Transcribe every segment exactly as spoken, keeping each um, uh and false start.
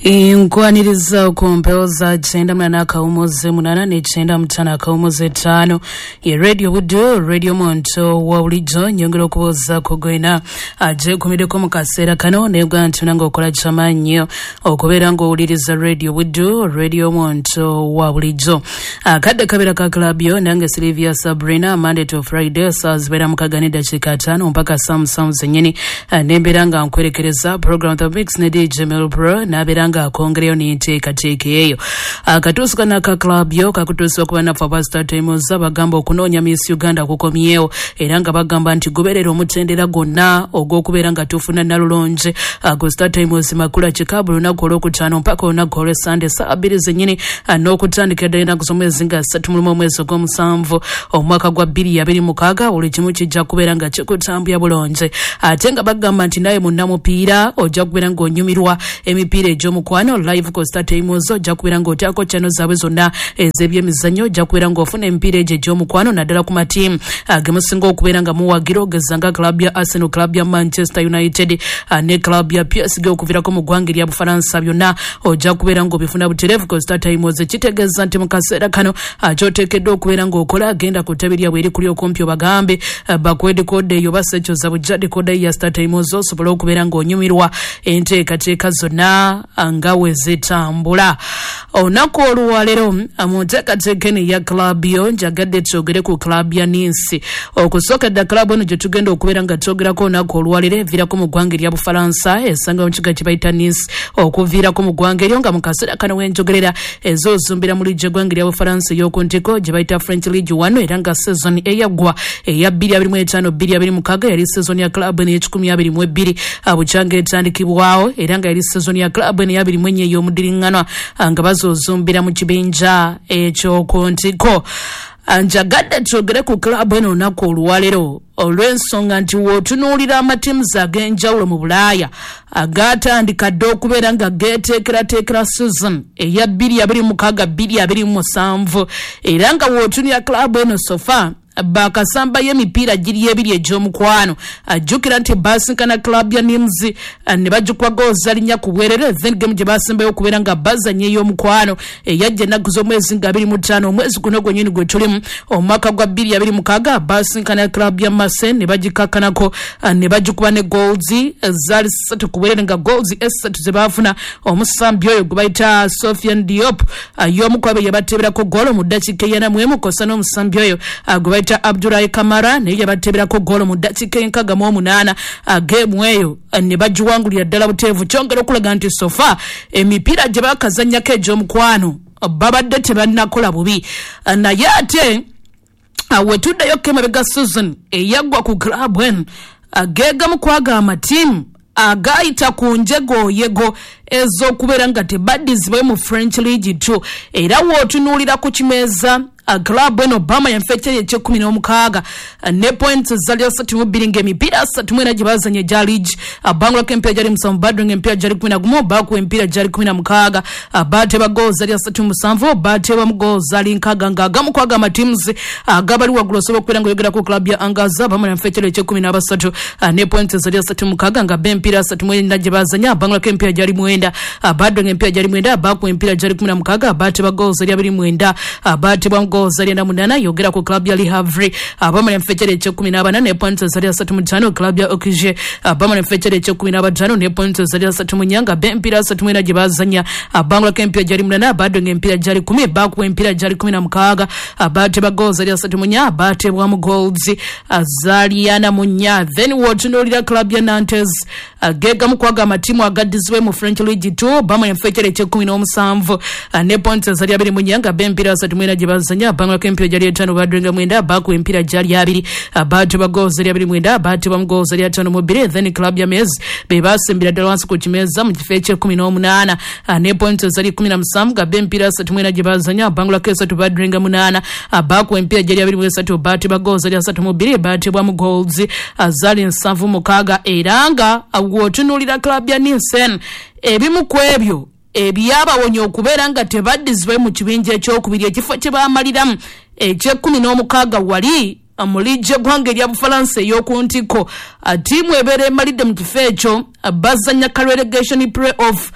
Inkwaniriza kumpeoza chenda mnana kaumoze munana ni chenda mtana kaumoze tano ye radio wudu radio monto wa ulijo nyongero kuoza kugwena aje kumideko mukasera kano nebwa ntunango kola chamanyo okubera ngo uliriza radio wudu radio monto wa ulijo akade kabira ka clubyo nange Sylvia Sabrina Monday to Friday sazbera mukagane dakika tano mpaka sam sam zenyeni nemberanga nkwerekereza program the mix ne D J Melbro na nga kongreo ni inteka teke eyo akatusuka na ka club yo kakutuswa kuba na Pastor Times abagamba okunonya Miss Uganda kukomyeo era nga bagamba nti goberero mutendera gonna ogokubera nga tufuna nalulonje Pastor Times makula chikabu lunako lokutano mpaka onako le Sunday sabiri zenyini n'okutandika ddala kusomeza nga ssatu mu mwezi gw'omusanvu omwaka gwa bbiri abiri mukaaga oli kimu kijja kubeera nga kikutambya bulonje ate nga bagamba nti naye munnamupiira ojja kubeera nga onyumirwa emipiira egy'omukwano live Pastor Times ojja kubeera nga otyako channel zaabwe zonna ez'ebyemizannyo ojja kubeera nga ofuna emipiira egyo egy'omukwano naddala ku matiimu gemusinga okubeera nga muwagira ogeza nga club ya Arsenal, club ya Manchester United ne club ya P S G okuviirako mu ggwanga erya Bufaransa byonna ojja kubeera nga obifuna butereevu Pastor Times kitegeeza nti mu kaseera kano kyoteekeddwa okubeera nga okola agenda ku ttabi lyabwe eri kuli okumpi obagambe bakwede kode eyo basa ekyo za bujjadde kode ya Star Times osobola okubeera nga onyumirwa enteekateeka zonna nga wezitambula olunaku olwaleero mu nteekateeka ya club yo njagadde twogere ku club ya Nice okusookedde club eno gye tugenda okubeera nga twogerako olunaku olwaleero eviirako mu ggwanga erya Bufalansa esanga mu kibuga kye bayita Nice okuviirako mu ggwanga eryo nga mu kaseera kano wenjogerera ezoozumbira mu liigi y'eggwanga erya Bufalansa ey'oku ntiko gye bayita French League one era nga season eyaggwa eya bbiri abiri mu etaano bbiri abiri mukaaga yali season ya club eno ey'ekikumi abiri mu ebbiri bukyanga etandikibwawo era nga yali season ya club eno ey'abiri mu ennya ey'omudiringanwa nga bazoozumbira mu kibinja eky'oku ntiko njagadde twogere ku club eno olunaku olwaleero olw'ensonga nti wootunuulira amatiimu ag'enjawulo mu Bulaaya agaatandika dde okubeera nga geeteekerateekera season eya bbiri abiri mukaaga bbiri abiri mu musanvu era nga wootunira club eno sofa bakasamba y'emipiira giri ebiri egy'omukwano ajjukira nti basinkana club ya Nims ne bajjukwa gooza linnya ku bwerere then game gye basimbayo okubeera nga bazanya ey'omukwano eyajja ennaku z'omwezi nga abiri mu ttaano omwezi guno gwennyini gwe tulimu omwaka gwa bbiri abiri mukaaga basinkana club ya Marseille ne bagikakkanako ne bagikuba ne goals zaali ssatu ku bwerere nga goals essatu ze baafuna omusambi oyo gwe bayita Sofiane Diop y'omu ku abo yabateeberako goolo mu ddakiika eyana mu emu kosa n'omusambi oyo gwe bayita Abdoulaye Kamara naye yabateeberako goolo mu ddakiika enkaaga mu omunaana geemu eyo ne bagiwangulira ddala buteevu kyongera okulaga nti sofa emipiira gye bakazannyako egy'omukwano babadde tebannakola bubi naye ate wetuddeyo kemabega season eyaggwa ku club eno geegamu kwaga amatiimu agaayita ku njegooyego ez'okubeera nga tebaddizibwe mu French League two era wootunuulira ku kimeeza club eno Bama yanfekyeri ekyekumi n'omukaaga ne points zali asatu mu bbiri ng'emipiira asatu mu ena gye bazanya egya league bangulako emipiira gyali musanvu badru ng'emipiira gyali kumi na gumu baakuwa emipiira gyali kumi na mukaaga baateba goal zali asatu mu musanvu baateba mu goal zali nkaaga ng'agamu kwaga amatiimuzi agabali waggulu osobola okubeera ng'oyogera ku club ya Angaza Bama yanfekyeri ekyekumi n'abasatu ne points zali asatu mu mukaaga nga b'emipiira asatu mu ena gye bazanya bangulako emipiira gyali mwenda badru ng'emipiira gyali mwenda baakuwa emipiira gyali kumi na mukaaga baateba goal zali abiri mwenda baateba mu zali na munana yogera ku club ya Le Havre abamala mfechere ekyekumi n'abana ne points zali asatu mu ttaano club ya Okije abamala mfechere ekyekumi n'abataano ne points zali asatu mu nyanga b'emipiira asatu mu ena gye bazanya abangulako emipiira gyali munana badonga emipiira gyali kumi baakuwa emipiira gyali kumi na mukaaga baateba goal zali asatu mu nnya baatebwa mu goals zali ana mu nnya then wootunuulira club ya Nantes geegamu kwaga amatiimu agaddizibwe mu French League two bamala mfechere ekyekumi n'omusanvu ne points zali abiri mu nyanga b'emipiira asatu mu ena gye bazanya bangulako emipiira gyali etaano badrenga mwenda baakuwa emipiira gyali abiri baateba goals zali abiri mwenda baateba mu goals zali ataano mu bbiri then club ya Metz be baasimbira ddala wansi ku kimeeza mu kifo ekyekumi n'omunaana ne points zali kumi na musanvu nga b'emipiira asatu mu ena gye bazanya bangulako esatu badrenga munaana baakuwa emipiira gyali abiri mu esatu baateba goals zali asatu mu bbiri baatebwa mu goals zali nsanvu mukaaga era nga wootunuulira club ya Nice ebimu ku ebyo ebyabawonya okubeera nga tebaddizibwe mu kibinja ekyokubiri ekifo kye baamaliramu ekyekumi n'omukaaga wali amulije gwange lya Bufalansa ey'oku ntiko tiimu ebeera emalidde mu kifo ekyo bazanya ka relegation play off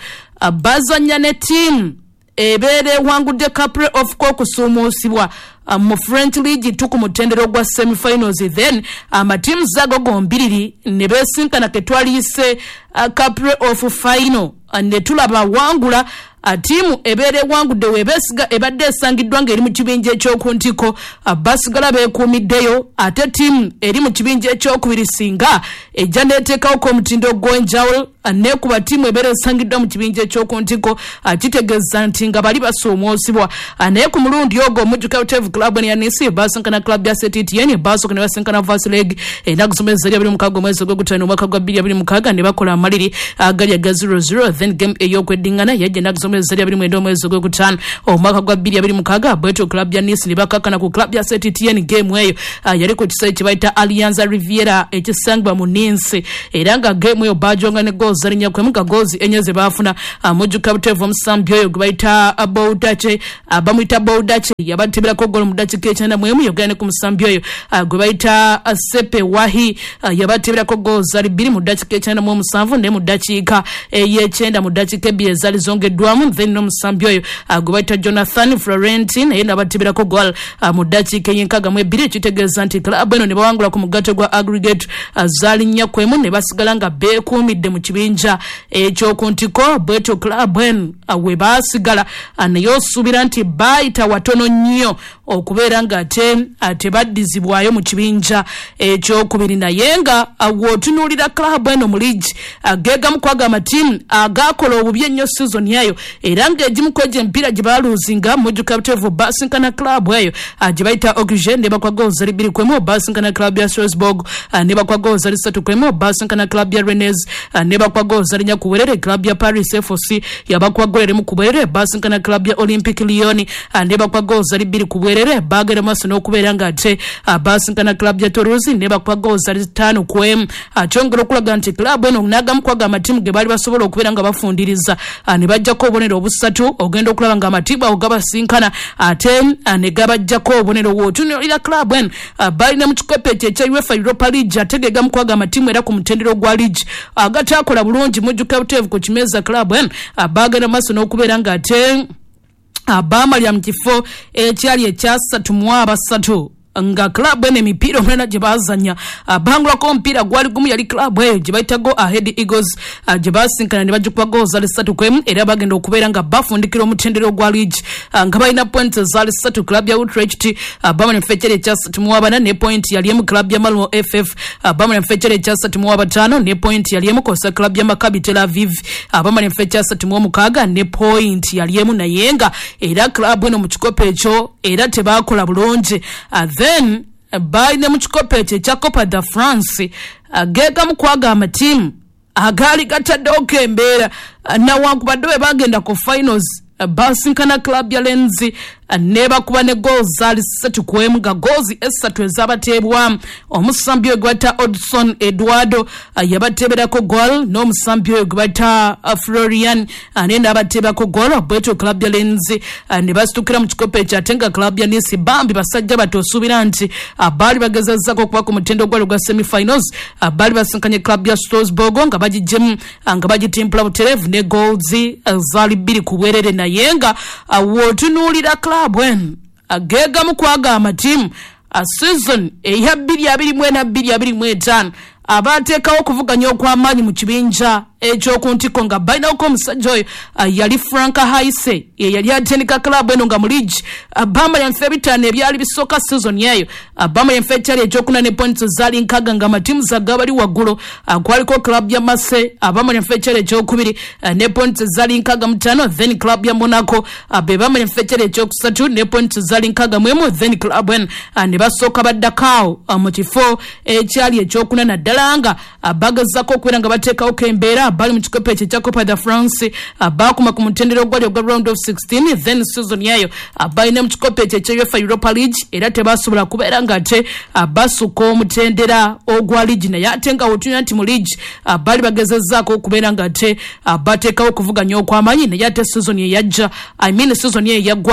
bazanya ne team ebere wangudde Capre of ko kusumusibwa uh, mu French League tuku mutendero gwa semi-finals. Then amatimu um, zago gombiriri ne besinkana ketwalise uh, Capre of final uh, ne tulaba wangula uh, timu ebere wangudde webesiga ebadde esangidwa ng'eri mu kibinja ekyokuntiko uh, basigala beekuumiddeyo ate timu eri mu kibinja ekyokubiri singa ejja neeteekawo ko omutindo gw'enjawulo ne kuba timu ebere esangidwa mu kibinja ekyokuntiko kitegeeza nti nga bali basoomoosibwa naye ku mulundi ogwo omujjuka Utv Club ne yanisi basinkana Club ya Saint Etienne basoka ne basinkana Vaslegi enaku zomeza eri abiri mukaaga omwezi gw'okutaano omwaka gwa bbiri abiri mukaaga ne bakola amaliri agali aga zero zero. Then game ey'okweddingana yajja enaku zomeza eri abiri mwenda omwezi gw'okutaano omwaka gwa bbiri abiri mukaaga bwetyo Club ya Nice ne bakakana ku Club ya Saint Etienne. Game eyo yali ku kisayi kye bayita Allianz Riviera ekisangibwa mu Nice era nga game eyo bajonga ne goals zalinya kwemu nga goals enye ze baafuna amujjuka Utv omusambi oyo gwe bayita Boudache bamuyita Boudache yabatebelako golo mu ddakiika ekyenda mu emu yogera ne ku musambi oyo gwe bayita Sepe Wahi yabatebelako goals zali bbiri mu ddakiika ekyenda mu omusanvu ne mu ddakiika ey'ekyenda mu ddakiika ebbiri ezali zongeddwamu. Then n'omusambi oyo gwe bayita Jonathan Florentin naye n'abatebelako goal mu ddakiika ey'enkaaga mu ebbiri ekitegeeza nti club eno ne bawangula ku mugatte gwa aggregate zaali nnya ku emu ne basigala nga beekuumidde mu kibinja ekyokuntiko bwetyo club eno we baasigala naye osuubira nti baayita watono nnyo okubeera nga ate tebaddizibwayo mu kibinja ekyokubiri. Naye nga wootunuulira club eno mu league geegamu kwaga amatiimu agaakola obubi ennyo season yayo era ng'egimu kwegyo emipiira gye baaluuzinga mujjuka Utv basinkana club eyo gye bayita Oxygen ne bakwa goals zali bbiri ku emu basinkana club ya Strasbourg ne bakwa goals zali ssatu ku emu basinkana club ya Rennes ne bakwa goals zali nnya ku bwerere club ya Paris F C yabakwa goal emu ku bwerere basinkana club ya Olympique Lyon ne bakwa goals zali bbiri ku bwerere bagera maaso n'okubeera nga ate basinkana club ya Toulouse ne bakwa goals zali ttaano ku emu akyongera okulaga nti club eno n'agamu kwaga amatiimu ge baali basobola okubeera nga bafundiriza ne bajjako obubonero obusatu ogenda okulaba nga amatiimu ago gabasinkana ate ne gabajjako obubonero wootunuulira club eno balina mu kikopo ekyo ekya UEFA Europa League ate ge gamu kwaga amatiimu era ku mutendero gwa league agataakola bulungi mujjuka Utv ku kimeeza club eno bagenda maaso n'okubeera nga ate abamalya mu kifo ekyali ekyasatu mu abasatu nga club ene emipiira omulala gye bazanya bangulako omupiira gwali gumu yali club eyo gye bayita Go Ahead Eagles gye basinkana ne bajjukuba goals zali ssatu ku emu era bagenda okubeera nga bafundikira omutendero gwa league nga balina points zali ssatu. Club ya Utrecht bamanya mu feccere ekyasatu mu abana ne point yali emu. Club ya Malmo F F bamanya mu feccere ekyasatu mu abataano ne point yali emu kosa club ya Maccabi Tel Aviv bamanya mu feccere ekyasatu mu omukaaga ne point yali emu. Naye nga era club eno mu kikopo ekyo era tebaakola bulungi. Then balina mu kikopo ekyo ekya Copa de France geegamu kwaga amatiimu agaali gataddewo embeera nawankubadde bwe bagenda ku finals basinkana club ya Lens ne bakuba ne goals zali ssatu ku emu nga goals essatu ezabateebwamu. Omusambi oyo gwe bayita Odson Eduardo yabateeberako goal n'omusambi oyo gwe bayita Florian ne n'abateebako goal bwetyo club ya Lens ne basitukira mu kikopo ekyo ate nga club ya Nice bambi basajja bato osuubira nti baali bagezezzaako okuba ku mutendo gwali gwa semi-finals baali basinkanye club ya Strasbourg nga bagijjemu nga bagitimpula butereevu ne goals zaali bbiri ku bwerere. Naye nga wootunuulira club eno geegamu kwaga amatiimu season eya bbiri abiri mu ena bbiri abiri mu etaano abateekawo okuvuganya okw'amaanyi mu kibinja ekyokuntiko nga balinawo omusajja oyo yali Frank Haise ye yali atendeka club eno nga mu league bamanya nfe bitaano ebyali bisooka season yayo bamanya nfe ekyali ekyokuna ne points zaali nkaaga nga amatiimu zaga bali waggulu kwaliko club ya Marseille bamanya nfe ekyali ekyokubiri ne points zaali nkaaga mu ttaano. Then club ya Monaco be bamanya nfe ekyali ekyokusatu ne points zaali nkaaga mu emu. Then club eno ne basooka baddakaawo mu kifo ekyali ekyokuna naddala nga bagezaako okubeera nga bateekawo embeera bali mu kikopo ekyo ekya Copa de France bakuma ku mutendero gwali ogwa round of sixteen. Then season yayo balina mu kikopo ekyo ekya UEFA Europa League era tebasobola kubeera nga ate basuka omutendera ogwa league. Naye ate nga wotunya nti mu league bali bagezezzaako okubeera nga ate bateekawo okuvuganya okw'amaanyi. Naye ate season ye yajja I mean season ye yaggwa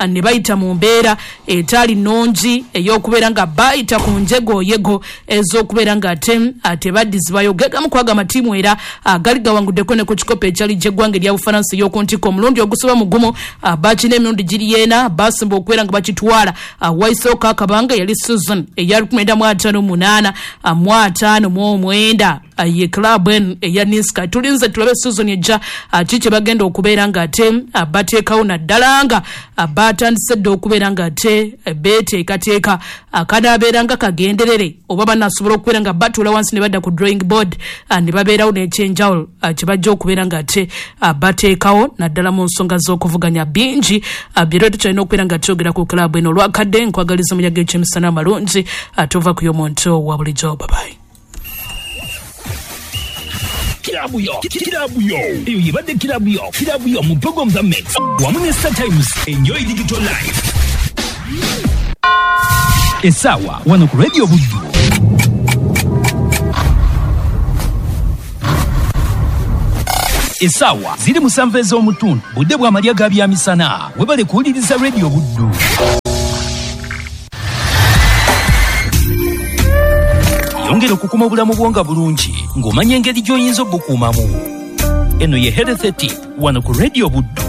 ne bayita mu mbeera etaali nnungi ey'okubeera nga bayita ku njego yego ez'okubeera nga ate tebaddizibwayo gegamu kwaga amatiimu era agali gawanguddeko ne ku kikopo ekyali gy'eggwanga erya Bufaransa ey'oku ntikko omulundi ogusoba mugumu baakina emirundi giri ena baasimba okubeera nga bakitwala waisooka akabanga yali Susan eya lukumi mu ataano munaana mu ataano mu omwenda ye club en eya Niska. Tulinze tulabe Susan ejja ati kye bagenda okubeera nga ate bateekawo naddala nga batandise dde okubeera nga ate beeteekateeka akadaabeera nga kagenderere oba banasobola okubeera nga batuula wansi ne badda ku drawing board ne babeerawo n'ekyenjawulo kye bajja okubeera nga ate bateekawo naddala mu nsonga z'okuvuganya bingi bireeto kyalina okubeera nga kyogera ku club eno olwakadde nkwagaliza omuyaga ekyemisana amalungi atova ku y'omuntu wa bulijjo. Babayi. Kilabu yo, kilabu yo. Eyo yebadde kilabu yo, kilabu yo mu program za Mix. Wamu ne Star Times, enjoy digital life. Esawa, wano ku Radio Buddu. Esawa, ziri musanvu ez'omutundu, budde bwa malya ga byamisana. Webale kuwuliriza Radio Buddu. Yongera okukuma obulamu bwonga bulungi ng'omanya engeri gy'oyinza obukuumamu. Eno ye Health Tip wano ku Radio Buddu.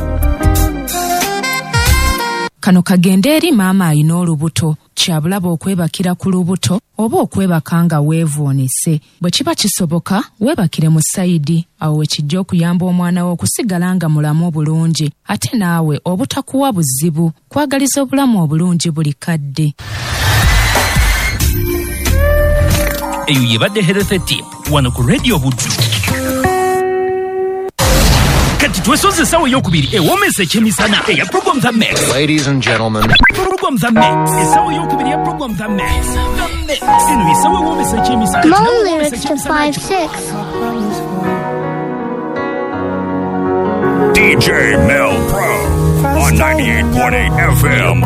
Kano kagenda eri maama alina olubuto kyabulaba okwebakira ku lubuto oba okwebaka nga weevuunise. Bwe kiba kisoboka weebakire mu sayidi awo wekijja okuyamba omwana wo okusigala nga mulamu bulungi ate naawe obutakuwa buzibu kwagaliza obulamu obulungi buli kadde. Eyo yebadde Health Tip wano ku Radio Buddu. Kati twesoze sawa ey'okubiri ewoomesa ekyemisana eya program za Mix. Ladies and gentlemen, program za Mix esawa ey'okubiri ya program za Mix. Eno esawa ewoomesa ekyemisana. More lyrics to five six. D J Mel Pro on ninety-eight point eight F M.